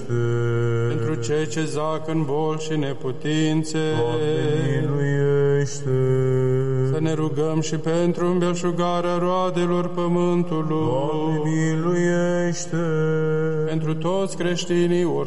miluiește. Pentru cei ce zac în boli și neputințe, Doamne, miluiește. să ne rugăm și pentru îmbelșugarea roadelor pământului, Doamne, miluiește. pentru toți creștinii